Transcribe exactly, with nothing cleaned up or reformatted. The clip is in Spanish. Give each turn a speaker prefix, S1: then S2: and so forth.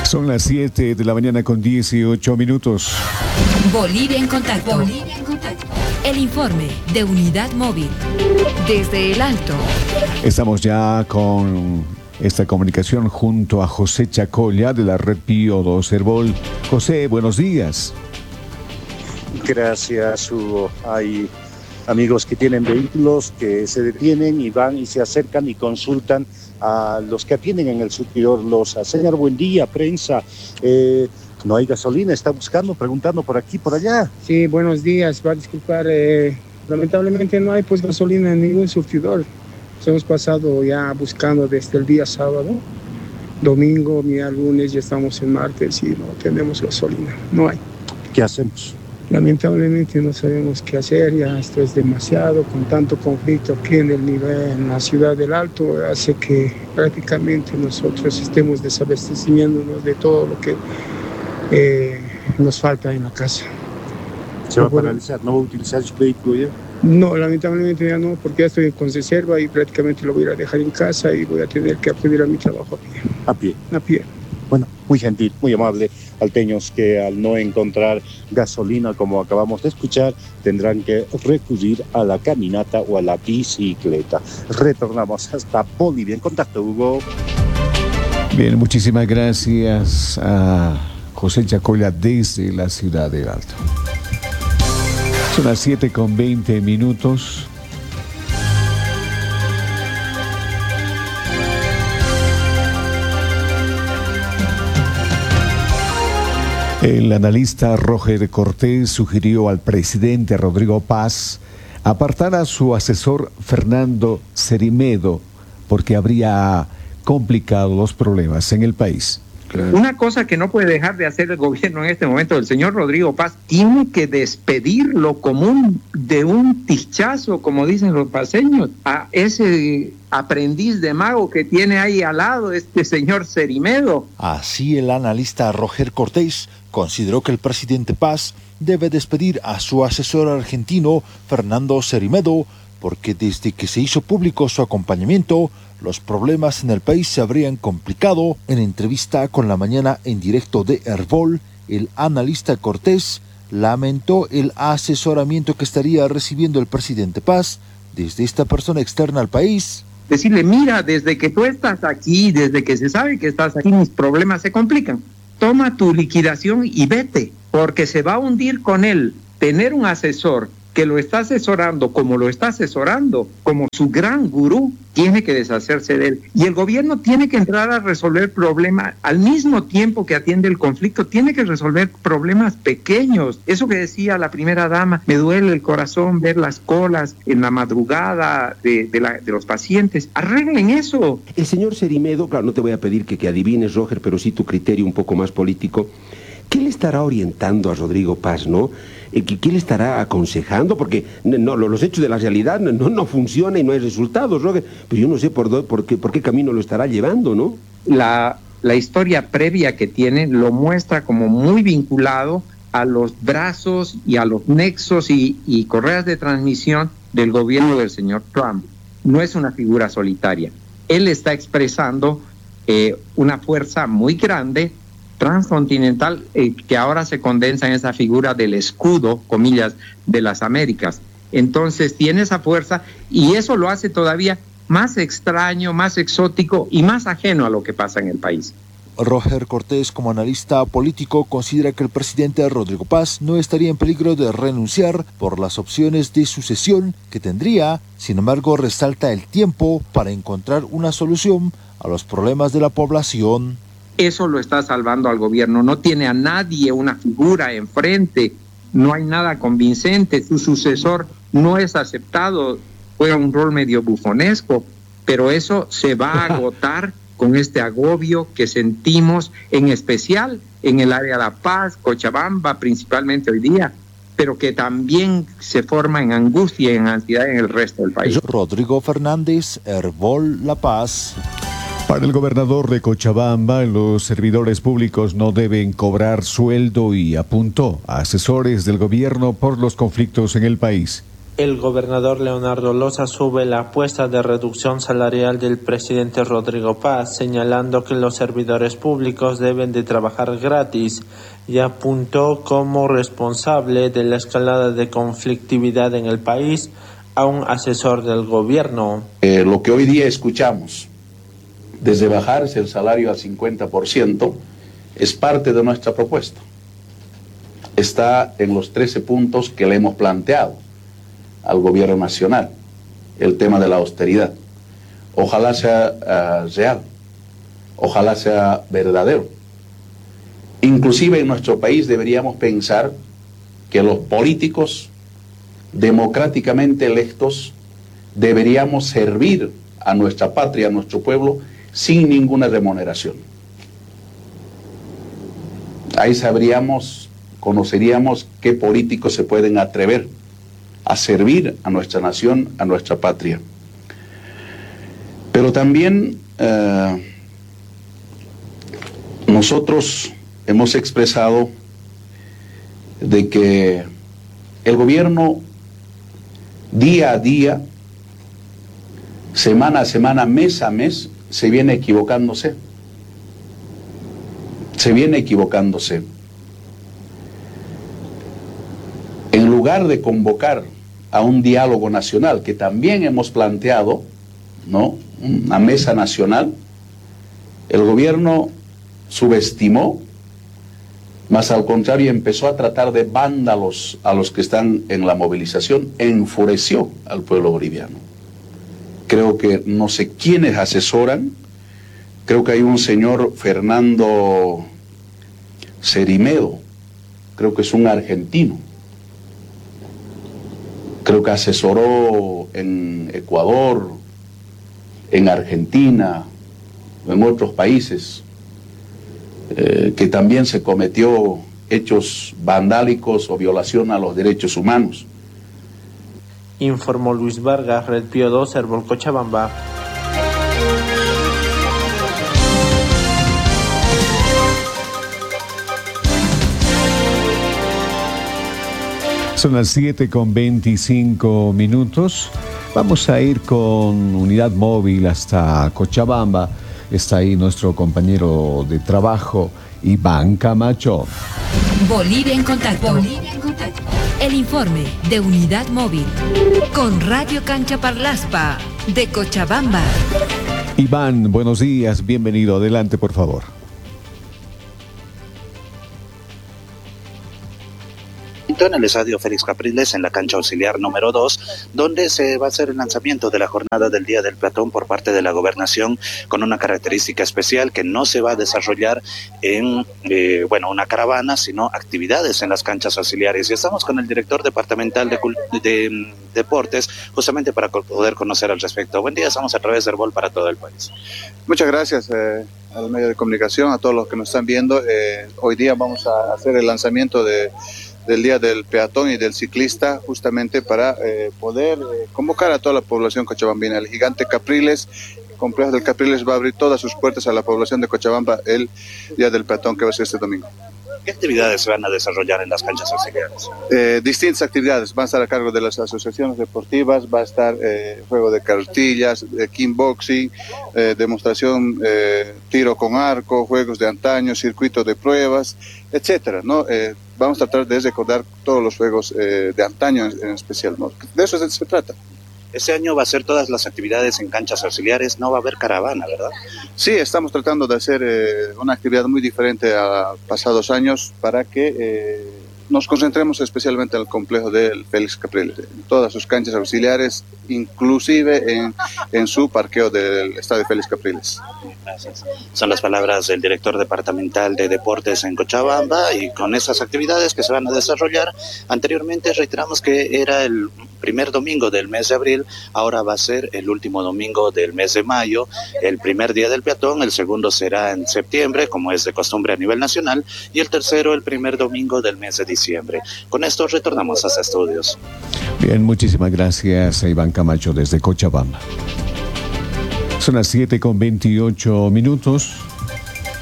S1: Son las siete de la mañana con dieciocho minutos.
S2: Bolivia en contacto. Bolivia en contacto. El informe de Unidad Móvil. Desde el Alto.
S1: Estamos ya con esta comunicación junto a José Chacolla de la red Pío dos Herbol. José, buenos días.
S3: Gracias, Hugo. Hay amigos que tienen vehículos que se detienen y van y se acercan y consultan a los que atienden en el surtidor Loza. Señor, buen día, prensa. Eh, no hay gasolina, está buscando, preguntando por aquí, por allá.
S4: Sí, buenos días. Va a disculpar, eh, lamentablemente no hay pues gasolina en ningún surtidor. Nos hemos pasado ya buscando desde el día sábado, domingo, día lunes, ya estamos en martes y no tenemos gasolina, no hay.
S3: ¿Qué hacemos?
S4: Lamentablemente no sabemos qué hacer, ya esto es demasiado, con tanto conflicto aquí en el nivel, en la ciudad del Alto, hace que prácticamente nosotros estemos desabasteciéndonos de todo lo que eh, nos falta en la casa.
S3: ¿Se va a paralizar? ¿No va a utilizar su vehículo ya?
S4: No, lamentablemente ya no, porque ya estoy con reserva y prácticamente lo voy a ir a dejar en casa y voy a tener que acudir a mi trabajo a pie.
S3: ¿A pie?
S4: A pie.
S3: Bueno, muy gentil, muy amable. Alteños que al no encontrar gasolina, como acabamos de escuchar, tendrán que recurrir a la caminata o a la bicicleta. Retornamos hasta Bolivia en contacto, Hugo.
S1: Bien, muchísimas gracias a José Chacolla desde la ciudad del Alto. Son las siete con veinte minutos. El analista Roger Cortés sugirió al presidente Rodrigo Paz apartar a su asesor Fernando Cerimedo porque habría complicado los problemas en el país.
S5: Claro. Una cosa que no puede dejar de hacer el gobierno en este momento, el señor Rodrigo Paz, tiene que despedirlo como un, de un tichazo, como dicen los paseños, a ese aprendiz de mago que tiene ahí al lado, este señor Cerimedo.
S6: Así el analista Roger Cortés consideró que el presidente Paz debe despedir a su asesor argentino, Fernando Cerimedo, porque desde que se hizo público su acompañamiento, los problemas en el país se habrían complicado. En entrevista con La Mañana en directo de Herbol, el analista Cortés lamentó el asesoramiento que estaría recibiendo el presidente Paz desde esta persona externa al país.
S5: Decirle, mira, desde que tú estás aquí, desde que se sabe que estás aquí, mis problemas se complican. Toma tu liquidación y vete, porque se va a hundir con él. Tener un asesor que lo está asesorando como lo está asesorando, como su gran gurú, tiene que deshacerse de él. Y el gobierno tiene que entrar a resolver problemas, al mismo tiempo que atiende el conflicto, tiene que resolver problemas pequeños. Eso que decía la primera dama, me duele el corazón ver las colas en la madrugada de, de, la, de los pacientes. Arreglen eso.
S7: El señor Cerimedo, claro, no te voy a pedir que, que adivines, Roger, pero sí tu criterio un poco más político. ¿Qué le estará orientando a Rodrigo Paz, no? ¿Qué le estará aconsejando? Porque no, los hechos de la realidad no, no funcionan y no hay resultados, Roger. Pero yo no sé por, por, qué, por qué camino lo estará llevando, ¿no?
S5: La, la historia previa que tiene lo muestra como muy vinculado a los brazos y a los nexos y, y correas de transmisión del gobierno del señor Trump. No es una figura solitaria. Él está expresando eh, una fuerza muy grande, transcontinental, eh, que ahora se condensa en esa figura del escudo, comillas, de las Américas. Entonces tiene esa fuerza y eso lo hace todavía más extraño, más exótico y más ajeno a lo que pasa en el país.
S6: Roger Cortés, como analista político, considera que el presidente Rodrigo Paz no estaría en peligro de renunciar por las opciones de sucesión que tendría. Sin embargo, resalta el tiempo para encontrar una solución a los problemas de la población.
S5: Eso lo está salvando al gobierno. No tiene a nadie, una figura enfrente, no hay nada convincente. Su sucesor no es aceptado, juega un rol medio bufonesco, pero eso se va a agotar con este agobio que sentimos, en especial en el área de La Paz, Cochabamba, principalmente hoy día, pero que también se forma en angustia y en ansiedad en el resto del país.
S6: Rodrigo Fernández, Herbol, La Paz.
S1: Para el gobernador de Cochabamba, los servidores públicos no deben cobrar sueldo y apuntó a asesores del gobierno por los conflictos en el país.
S8: El gobernador Leonardo Loza sube la apuesta de reducción salarial del presidente Rodrigo Paz, señalando que los servidores públicos deben de trabajar gratis, y apuntó como responsable de la escalada de conflictividad en el país a un asesor del gobierno.
S9: Eh, lo que hoy día escuchamos, desde bajarse el salario al cincuenta por ciento, es parte de nuestra propuesta. Está en los trece puntos que le hemos planteado al gobierno nacional, el tema de la austeridad. Ojalá sea uh, real, ojalá sea verdadero. Inclusive en nuestro país deberíamos pensar que los políticos democráticamente electos deberíamos servir a nuestra patria, a nuestro pueblo, sin ninguna remuneración. Ahí sabríamos, conoceríamos qué políticos se pueden atrever a servir a nuestra nación, a nuestra patria. Pero también eh, nosotros hemos expresado de que el gobierno día a día, semana a semana, mes a mes, se viene equivocándose. Se viene equivocándose. En lugar de convocar a un diálogo nacional, que también hemos planteado, ¿no?, una mesa nacional, el gobierno subestimó, más al contrario empezó a tratar de vándalos a los que están en la movilización, enfureció al pueblo boliviano. Creo que no sé quiénes asesoran, creo que hay un señor Fernando Cerimedo, creo que es un argentino, creo que asesoró en Ecuador, en Argentina, en otros países, eh, que también se cometió hechos vandálicos o violación a los derechos humanos.
S8: Informó Luis Vargas, Red Pío dos, Herbol, Cochabamba.
S1: Son las siete con veinticinco minutos. Vamos a ir con unidad móvil hasta Cochabamba. Está ahí nuestro compañero de trabajo, Iván Camacho.
S2: Bolivia en contacto. Bolivia en contacto. El informe de unidad móvil con Radio Cancha Parlaspa de Cochabamba.
S1: Iván, buenos días, bienvenido. Adelante, por favor.
S10: En el estadio Félix Capriles, en la cancha auxiliar número dos, donde se va a hacer el lanzamiento de la jornada del Día del Peatón por parte de la gobernación, con una característica especial que no se va a desarrollar en eh, bueno, una caravana, sino actividades en las canchas auxiliares. Y estamos con el director departamental de, de, de Deportes, justamente para poder conocer al respecto. Buen día, estamos a través del Herbol para todo el país.
S11: Muchas gracias eh, al medio de comunicación, a todos los que nos están viendo. Eh, hoy día vamos a hacer el lanzamiento de del Día del Peatón y del Ciclista, justamente para eh, poder eh, convocar a toda la población cochabambina. El gigante Capriles, el complejo del Capriles, va a abrir todas sus puertas a la población de Cochabamba el Día del Peatón, que va a ser este domingo.
S10: ¿Qué actividades se van a desarrollar en las canchas auxiliares?
S11: Eh, distintas actividades, van a estar a cargo de las asociaciones deportivas, va a estar eh, juego de cartillas, eh, kickboxing, eh, demostración, eh, tiro con arco, juegos de antaño, circuito de pruebas, etcétera, ¿no? Eh, vamos a tratar de recordar todos los juegos eh, de antaño en, en especial, ¿no? De eso se, se trata.
S10: Este año va a ser todas las actividades en canchas auxiliares, no va a haber caravana, ¿verdad?
S11: Sí, estamos tratando de hacer eh, una actividad muy diferente a pasados años para que eh, nos concentremos especialmente en el complejo del Félix Capriles, en todas sus canchas auxiliares, inclusive en, en su parqueo del estadio Félix Capriles.
S10: Gracias. Son las palabras del director departamental de Deportes en Cochabamba, y con esas actividades que se van a desarrollar, anteriormente reiteramos que era el primer domingo del mes de abril, ahora va a ser el último domingo del mes de mayo, el primer día del peatón, el segundo será en septiembre, como es de costumbre a nivel nacional, y el tercero el primer domingo del mes de diciembre. Con esto retornamos a los estudios.
S1: Bien, muchísimas gracias a Iván Camacho desde Cochabamba. Son las siete con veintiocho minutos.